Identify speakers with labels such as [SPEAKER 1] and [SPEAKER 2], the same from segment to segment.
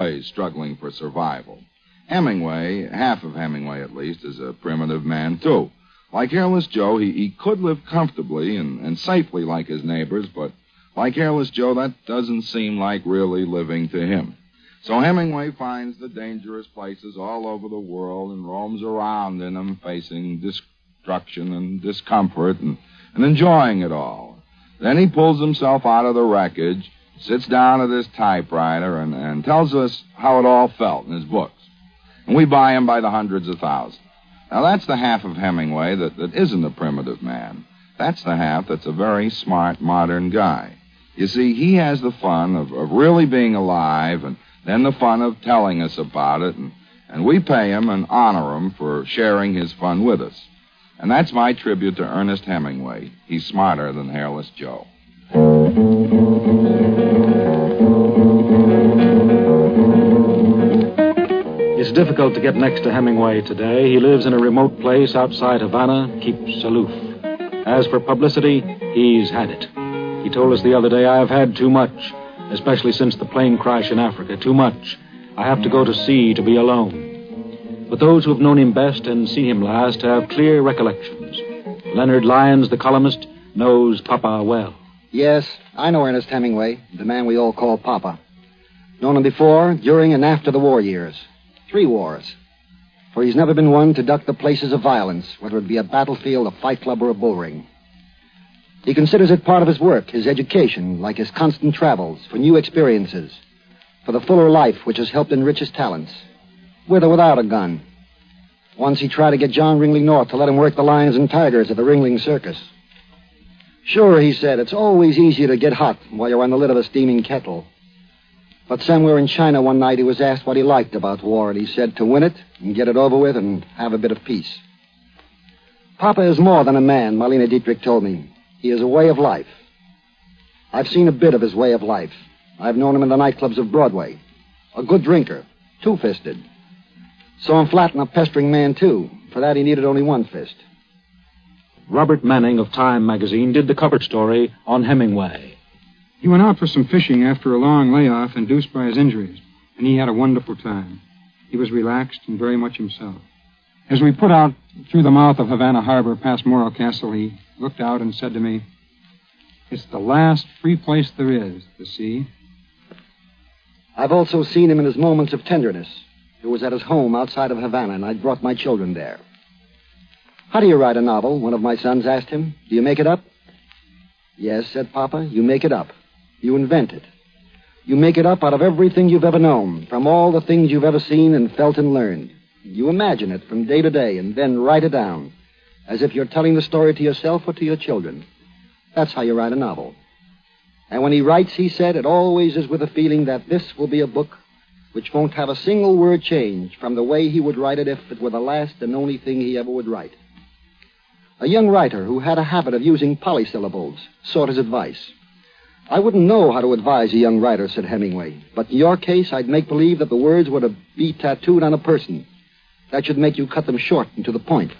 [SPEAKER 1] always struggling for survival. Hemingway, half of Hemingway at least, is a primitive man, too. Like Hairless Joe, he could live comfortably and safely like his neighbors, but like Hairless Joe, that doesn't seem like really living to him. So Hemingway finds the dangerous places all over the world and roams around in them, facing destruction and discomfort and enjoying it all. Then he pulls himself out of the wreckage, sits down at his typewriter, and tells us how it all felt in his books. And we buy him by the hundreds of thousands. Now, that's the half of Hemingway that isn't a primitive man. That's the half that's a very smart, modern guy. You see, he has the fun of really being alive and then the fun of telling us about it, and we pay him and honor him for sharing his fun with us. And that's my tribute to Ernest Hemingway. He's smarter than Hairless Joe.
[SPEAKER 2] It's difficult to get next to Hemingway today. He lives in a remote place outside Havana, keeps aloof. As for publicity, he's had it. He told us the other day, I have had too much, especially since the plane crash in Africa. Too much. I have to go to sea to be alone. But those who have known him best and seen him last have clear recollections. Leonard Lyons, the columnist, knows Papa well.
[SPEAKER 3] Yes, I know Ernest Hemingway, the man we all call Papa. Known him before, during, and after the war years. 3 wars. For he's never been one to duck the places of violence, whether it be a battlefield, a fight club, or a bull ring. He considers it part of his work, his education, like his constant travels, for new experiences, for the fuller life which has helped enrich his talents, with or without a gun. Once he tried to get John Ringling North to let him work the lions and tigers at the Ringling Circus. Sure, he said, it's always easier to get hot while you're on the lid of a steaming kettle. But somewhere in China one night he was asked what he liked about war, and he said to win it and get it over with and have a bit of peace. Papa is more than a man, Marlene Dietrich told me. He is a way of life. I've seen a bit of his way of life. I've known him in the nightclubs of Broadway. A good drinker, 2-fisted. Saw him flatten a pestering man, too. For that, he needed only 1 fist.
[SPEAKER 2] Robert Manning of Time magazine did the cover story on Hemingway.
[SPEAKER 4] He went out for some fishing after a long layoff induced by his injuries, and he had a wonderful time. He was relaxed and very much himself. As we put out through the mouth of Havana Harbor past Morro Castle, he looked out and said to me, "It's the last free place there is, the sea."
[SPEAKER 3] I've also seen him in his moments of tenderness. It was at his home outside of Havana, and I'd brought my children there. "How do you write a novel?" one of my sons asked him. "Do you make it up?" "Yes," said Papa, "you make it up. You invent it. You make it up out of everything you've ever known, from all the things you've ever seen and felt and learned. You imagine it from day to day and then write it down, as if you're telling the story to yourself or to your children. That's how you write a novel. And when he writes, he said, it always is with a feeling that this will be a book which won't have a single word change from the way he would write it if it were the last and only thing he ever would write. A young writer who had a habit of using polysyllables sought his advice. "I wouldn't know how to advise a young writer," said Hemingway, "but in your case, I'd make believe that the words were to be tattooed on a person. That should make you cut them short and to the point."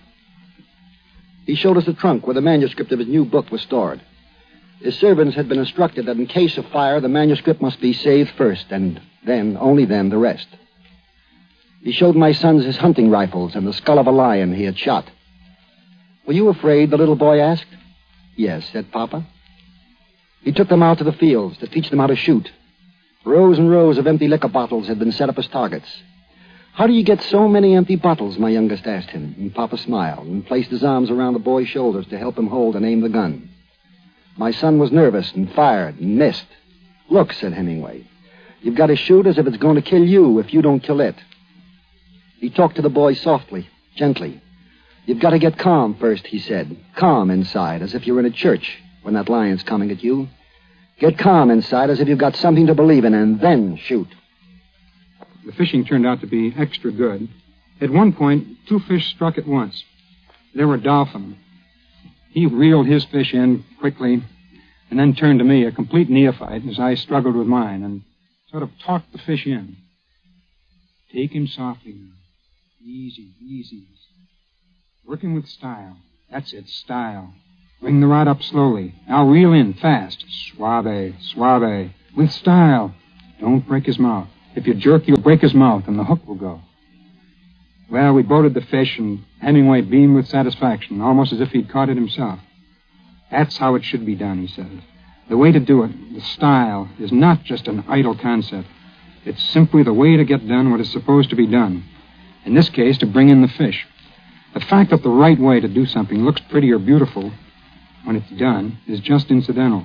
[SPEAKER 3] He showed us the trunk where the manuscript of his new book was stored. His servants had been instructed that in case of fire, the manuscript must be saved first, and then, only then, the rest. He showed my sons his hunting rifles and the skull of a lion he had shot. "Were you afraid?" the little boy asked. "Yes," said Papa. He took them out to the fields to teach them how to shoot. Rows and rows of empty liquor bottles had been set up as targets. "How do you get so many empty bottles?" my youngest asked him, and Papa smiled and placed his arms around the boy's shoulders to help him hold and aim the gun. My son was nervous and fired and missed. "Look," said Hemingway, "you've got to shoot as if it's going to kill you if you don't kill it." He talked to the boy softly, gently. "You've got to get calm first," he said. "Calm inside, as if you're in a church when that lion's coming at you. Get calm inside, as if you've got something to believe in, and then shoot."
[SPEAKER 4] The fishing turned out to be extra good. At one point, 2 fish struck at once. They were dolphin. He reeled his fish in quickly and then turned to me, a complete neophyte, as I struggled with mine, and sort of talked the fish in. "Take him softly now. Easy, easy. Working with style. That's it, style. Bring the rod up slowly. Now reel in fast. Suave, suave. With style. Don't break his mouth. If you jerk, you'll break his mouth and the hook will go. Well, we boated the fish, and Hemingway beamed with satisfaction, almost as if he'd caught it himself. That's how it should be done, he said. The way to do it, the style, is not just an idle concept. It's simply the way to get done what is supposed to be done. In this case, to bring in the fish. The fact that the right way to do something looks pretty or beautiful when it's done is just incidental.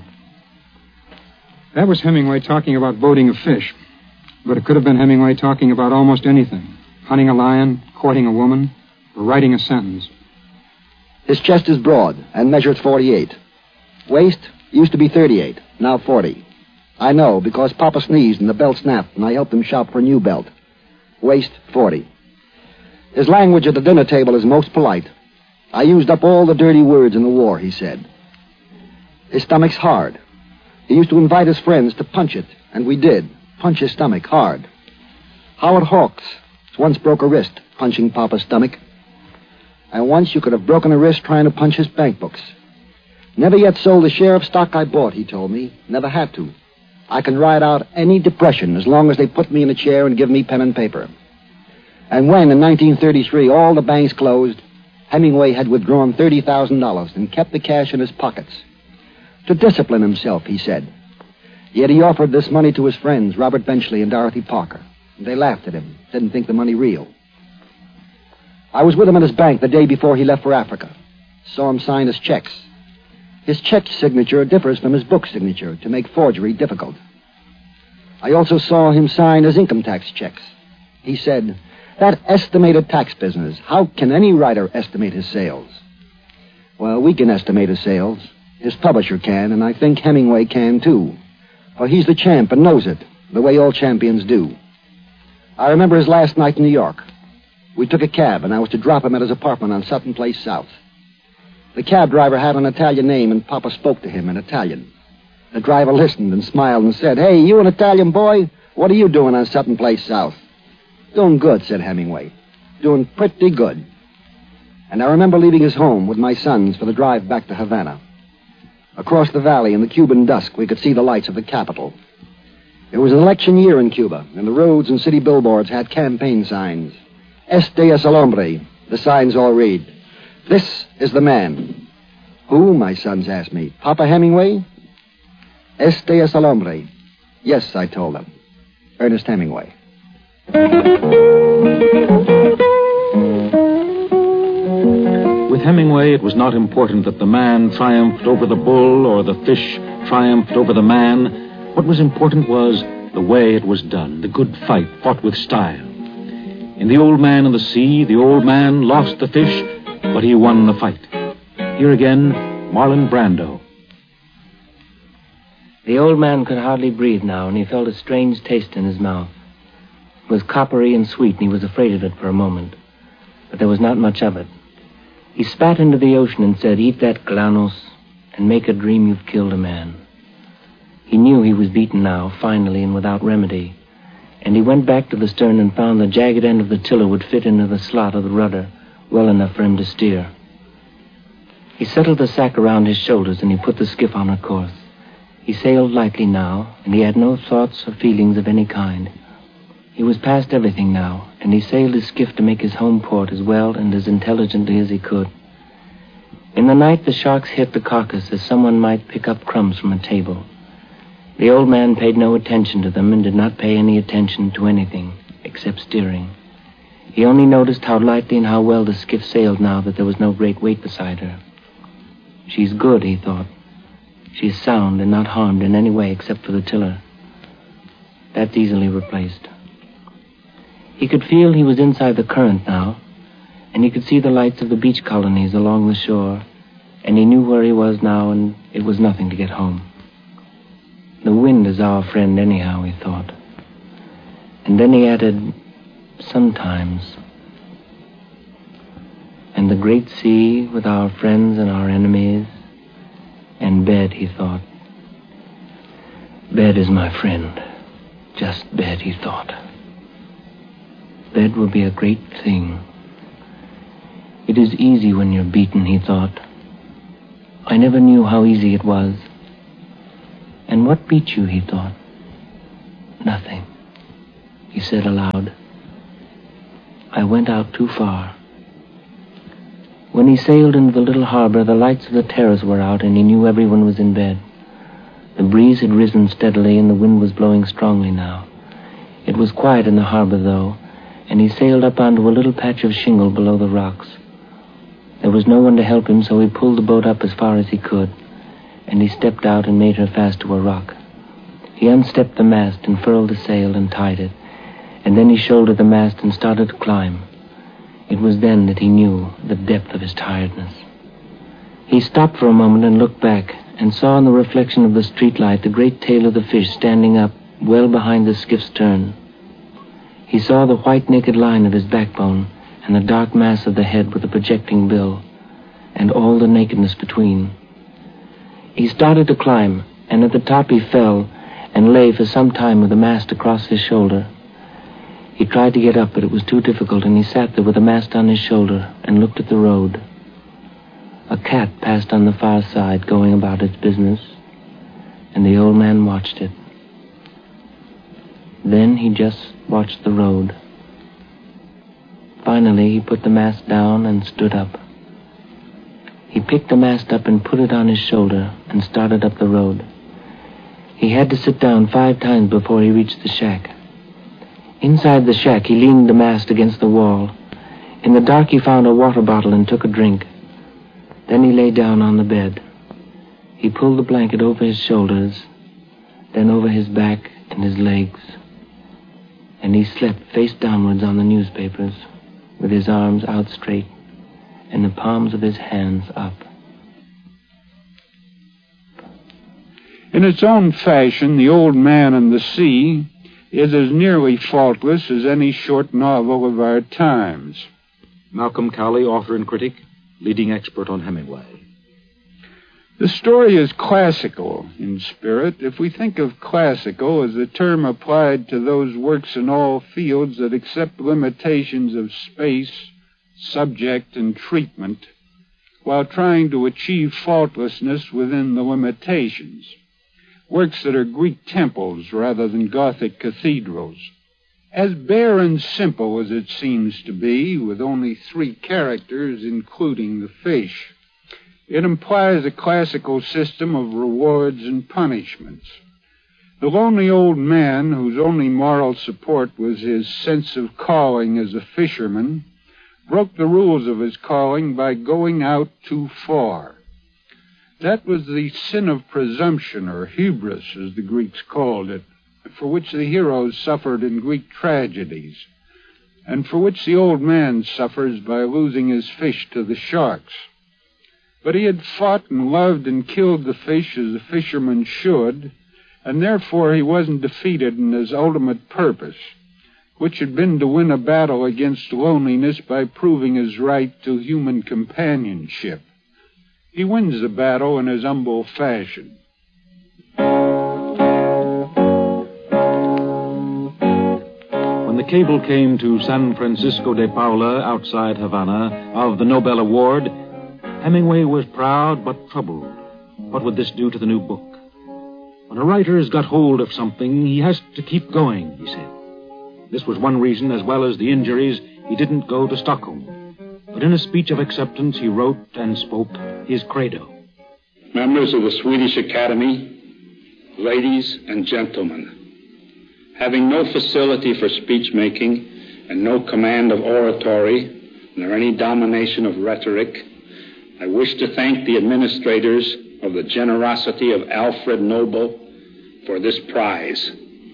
[SPEAKER 4] That was Hemingway talking about boating a fish. But it could have been Hemingway talking about almost anything. Hunting a lion, courting a woman, or writing a sentence.
[SPEAKER 3] His chest is broad and measures 48. Waist used to be 38, now 40. I know because Papa sneezed and the belt snapped and I helped him shop for a new belt. Waist 40. His language at the dinner table is most polite. I used up all the dirty words in the war, he said. His stomach's hard. He used to invite his friends to punch it, and we did. Punch his stomach hard. Howard Hawks once broke a wrist punching Papa's stomach. And once you could have broken a wrist trying to punch his bank books. Never yet sold a share of stock I bought, he told me. Never had to. I can ride out any depression as long as they put me in a chair and give me pen and paper. And when, in 1933, all the banks closed, Hemingway had withdrawn $30,000 and kept the cash in his pockets. To discipline himself, he said. Yet he offered this money to his friends, Robert Benchley and Dorothy Parker. They laughed at him, didn't think the money real. I was with him at his bank the day before he left for Africa. Saw him sign his checks. His check signature differs from his book signature to make forgery difficult. I also saw him sign his income tax checks. He said, "That estimated tax business, how can any writer estimate his sales?" Well, we can estimate his sales. His publisher can, and I think Hemingway can, too. For he's the champ and knows it, the way all champions do. I remember his last night in New York. We took a cab, and I was to drop him at his apartment on Sutton Place South. The cab driver had an Italian name, and Papa spoke to him in Italian. The driver listened and smiled and said, "Hey, you an Italian boy? What are you doing on Sutton Place South?" "Doing good," said Hemingway. "Doing pretty good." And I remember leaving his home with my sons for the drive back to Havana. Across the valley in the Cuban dusk, we could see the lights of the capital. It was an election year in Cuba, and the roads and city billboards had campaign signs. Este es el hombre. The signs all read, "This is the man." "Who?" my sons asked me. "Papa Hemingway?" "Este es el hombre." "Yes," I told them. Ernest Hemingway.
[SPEAKER 2] With Hemingway, it was not important that the man triumphed over the bull or the fish triumphed over the man. What was important was the way it was done, the good fight fought with style. In The Old Man and the Sea, the old man lost the fish, but he won the fight. Here again, Marlon Brando.
[SPEAKER 5] The old man could hardly breathe now, and he felt a strange taste in his mouth. It was coppery and sweet, and he was afraid of it for a moment. But there was not much of it. He spat into the ocean and said, "Eat that, Glanos, and make a dream you've killed a man." He knew he was beaten now, finally and without remedy. And he went back to the stern and found the jagged end of the tiller would fit into the slot of the rudder well enough for him to steer. He settled the sack around his shoulders, and he put the skiff on her course. He sailed lightly now, and he had no thoughts or feelings of any kind. He was past everything now, and he sailed his skiff to make his home port as well and as intelligently as he could. In the night, the sharks hit the carcass as someone might pick up crumbs from a table. The old man paid no attention to them and did not pay any attention to anything except steering. He only noticed how lightly and how well the skiff sailed now that there was no great weight beside her. "She's good," he thought. "She's sound and not harmed in any way except for the tiller." That's easily replaced. He could feel he was inside the current now, and he could see the lights of the beach colonies along the shore, and he knew where he was now, and it was nothing to get home. The wind is our friend anyhow, he thought. And then he added, "Sometimes." And the great sea with our friends and our enemies, and bed, he thought. Bed is my friend. Just bed, he thought. Bed will be a great thing. It is easy when you're beaten, he thought. I never knew how easy it was. And what beat you, he thought? Nothing. he said aloud. I went out too far. When he sailed into the little harbor, the lights of the terrace were out, and he knew everyone was in bed. The breeze had risen steadily, and the wind was blowing strongly now. It was quiet in the harbor, though, and he sailed up onto a little patch of shingle below the rocks. There was no one to help him, so he pulled the boat up as far as he could, and he stepped out and made her fast to a rock. He unstepped the mast and furled the sail and tied it, and then he shouldered the mast and started to climb. It was then that he knew the depth of his tiredness. He stopped for a moment and looked back, and saw in the reflection of the streetlight the great tail of the fish standing up well behind the skiff's stern. He saw the white naked line of his backbone and the dark mass of the head with the projecting bill, and all the nakedness between. He started to climb, and at the top he fell and lay for some time with the mast across his shoulder. He tried to get up, but it was too difficult, and he sat there with the mast on his shoulder and looked at the road. A cat passed on the far side, going about its business, and the old man watched it. Then he just watched the road. Finally, he put the mast down and stood up. He picked the mast up and put it on his shoulder and started up the road. He had to sit down 5 times before he reached the shack. Inside the shack, he leaned the mast against the wall. In the dark, he found a water bottle and took a drink. Then he lay down on the bed. He pulled the blanket over his shoulders, then over his back and his legs, and he slept face downwards on the newspapers, with his arms out straight and the palms of his hands up.
[SPEAKER 6] In its own fashion, The Old Man and the Sea is as nearly faultless as any short novel of our times.
[SPEAKER 2] Malcolm Cowley, author and critic, leading expert on Hemingway.
[SPEAKER 6] The story is classical in spirit, if we think of classical as a term applied to those works in all fields that accept limitations of space, subject, and treatment, while trying to achieve faultlessness within the limitations. Works that are Greek temples rather than Gothic cathedrals. As bare and simple as it seems to be, with only 3 characters, including the fish, it implies a classical system of rewards and punishments. The lonely old man, whose only moral support was his sense of calling as a fisherman, broke the rules of his calling by going out too far. That was the sin of presumption, or hubris, as the Greeks called it, for which the heroes suffered in Greek tragedies, and for which the old man suffers by losing his fish to the sharks. But he had fought and loved and killed the fish as a fisherman should, and therefore he wasn't defeated in his ultimate purpose, which had been to win a battle against loneliness by proving his right to human companionship. He wins the battle in his humble fashion.
[SPEAKER 2] When the cable came to San Francisco de Paula, outside Havana, of the Nobel Award, Hemingway was proud but troubled. What would this do to the new book? When a writer's got hold of something, he has to keep going, he said. This was one reason, as well as the injuries, he didn't go to Stockholm. But in a speech of acceptance, he wrote and spoke his credo.
[SPEAKER 7] Members of the Swedish Academy, ladies and gentlemen, having no facility for speech-making and no command of oratory, nor any domination of rhetoric, I wish to thank the administrators of the generosity of Alfred Nobel for this prize.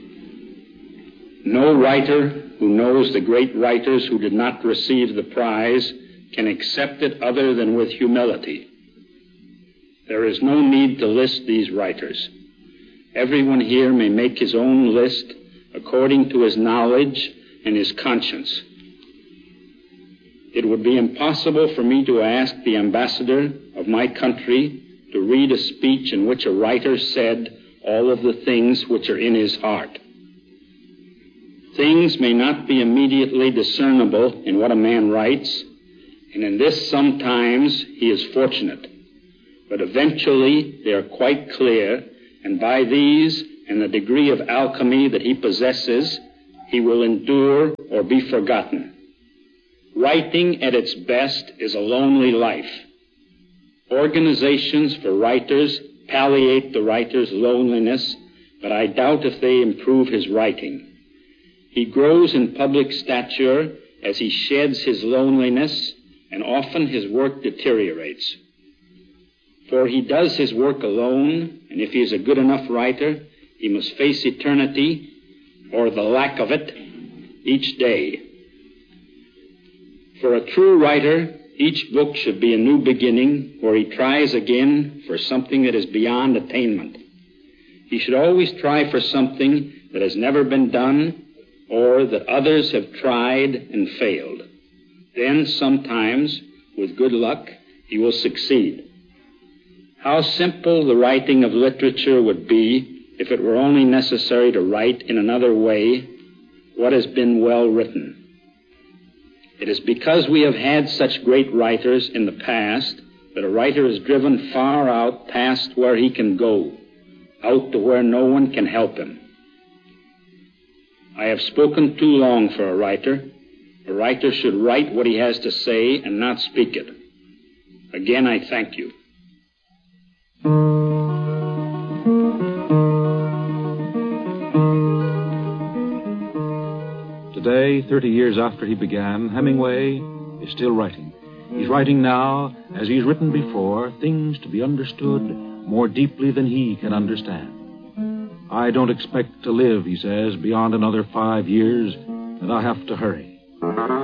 [SPEAKER 7] No writer who knows the great writers who did not receive the prize can accept it other than with humility. There is no need to list these writers. Everyone here may make his own list according to his knowledge and his conscience. It would be impossible for me to ask the ambassador of my country to read a speech in which a writer said all of the things which are in his heart. Things may not be immediately discernible in what a man writes, and in this sometimes he is fortunate. But eventually they are quite clear, and by these and the degree of alchemy that he possesses, he will endure or be forgotten. Writing at its best is a lonely life. Organizations for writers palliate the writer's loneliness, but I doubt if they improve his writing. He grows in public stature as he sheds his loneliness, and often his work deteriorates. For he does his work alone, and if he is a good enough writer, he must face eternity, or the lack of it, each day. For a true writer, each book should be a new beginning where he tries again for something that is beyond attainment. He should always try for something that has never been done or that others have tried and failed. Then, sometimes, with good luck, he will succeed. How simple the writing of literature would be if it were only necessary to write in another way what has been well written. It is because we have had such great writers in the past that a writer is driven far out past where he can go, out to where no one can help him. I have spoken too long for a writer. A writer should write what he has to say and not speak it. Again, I thank you.
[SPEAKER 2] Today, 30 years after he began, Hemingway is still writing. He's writing now, as he's written before, things to be understood more deeply than he can understand. I don't expect to live, he says, beyond another 5 years, and I have to hurry.